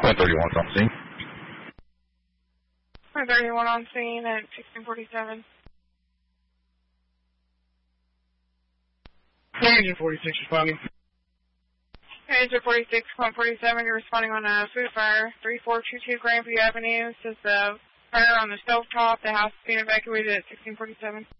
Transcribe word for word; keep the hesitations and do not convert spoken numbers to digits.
one thirty-one on scene. one thirty-one on scene at sixteen forty-seven. Agent forty-six responding. Agent forty-six point four seven, you're responding on a food fire, three four two two Grandview Avenue. Says the fire on the stovetop. The house is being evacuated at sixteen forty-seven.